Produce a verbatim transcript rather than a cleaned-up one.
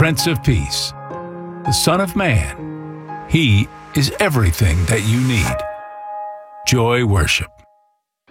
Prince of Peace, the Son of Man. He is everything that you need. Joy Worship.